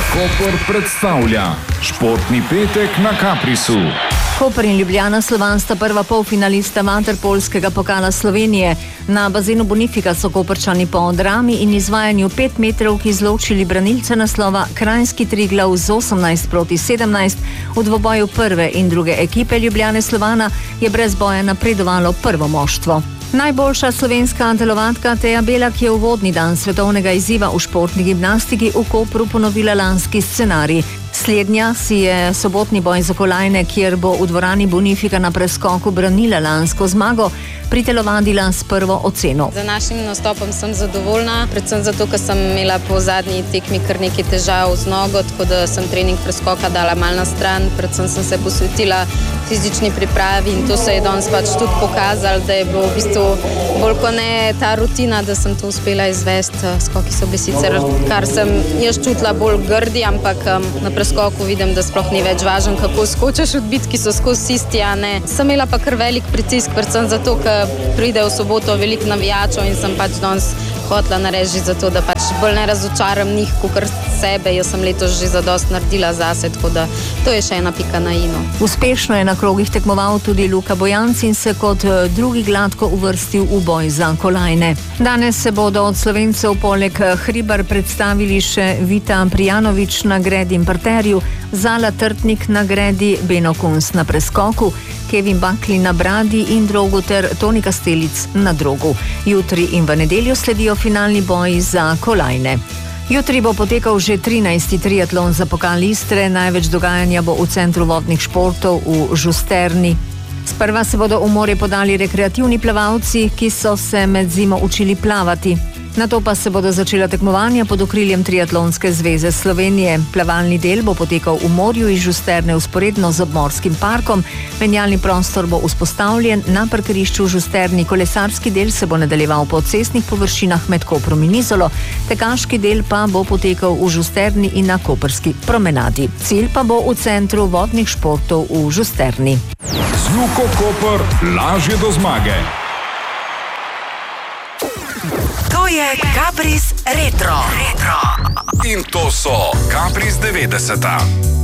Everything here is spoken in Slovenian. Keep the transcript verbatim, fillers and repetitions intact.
Koper predstavlja športni petek na Caprisu. Koper in Ljubljana Slovan sta prva polfinalista vaterpolskega pokala Slovenije. Na bazenu Bonifika so Koprčani po drami in izvajanju pet metrov izločili branilce naslova Kranjski Triglav z osemnajst proti sedemnajst. V dvoboju prve in druge ekipe Ljubljane Slovana je brez boja napredovalo prvo moštvo. Najboljša slovenska telovadka Teja Belak je uvodni dan svetovnega izziva v športni gimnastiki v Kopru ponovila lanski scenarij. Slednja si je sobotni boj za kolajne, kjer bo v dvorani Bonifika na preskoku branila lansko zmago, pritelovadila s prvo oceno. Za našim nastopom sem zadovoljna, predvsem zato, ker sem imela po zadnji tekmi kar nekaj težav z nogo, tako da sem trening preskoka dala mal na stran, predvsem sem se posvetila fizični pripravi in to se je danes pač tudi pokazalo, da je bilo v bistvu bolj kot ne ta rutina, da sem to uspela izvesti. Skoki so bili sicer, kar sem jaz čutila bolj grdi, ampak na preskoku vidim, da sploh ni več važno, kako skočeš, odbitki so skozi isti, a ne. Sem imela pa kar velik pritisk, predvsem zato, ker pride v soboto veliko navijačev in sem pač danes hotela narediti za to, da pač bolj ne razočaram njih, kakor sebe. Jaz sem letos že zadost naredila zase, tako da to je še ena pika na i. Uspešno je na krogih tekmoval tudi Luka Bojanc in se kot drugi gladko uvrstil v boj za kolajne. Danes se bodo od Slovencev poleg Hribar predstavili še Vita Prijanović na gredi in parterju, Zala Trtnik na gredi, Beno Kunst na preskoku, Kevin Buckley na bradi in drogu ter Toni Kastelic na drogu. Jutri in v nedeljo sledijo finalni boji za kolajne. Jutri bo potekal že trinajsti triatlon za pokal Istre, največ dogajanja bo v Centru vodnih športov v Žusterni. Sprva se bodo v morje podali rekreativni plavalci, ki so se med zimo učili plavati. Nato pa se bodo začela tekmovanja pod okriljem Triatlonske zveze Slovenije. Plavalni del bo potekal v morju iz Žusterne vzporedno z obmorskim parkom. Menjalni prostor bo vzpostavljen na parkirišču v Žusterni. Kolesarski del se bo nadaljeval po cestnih površinah med Koprom in Izolo. Tekaški del pa bo potekal v Žusterni in na Koprski promenadi. Cilj pa bo v Centru vodnih športov v Žusterni. Z Luko Koper lažje do zmage. To je Capris Retro. Retro. In to so Capris devetdeseta.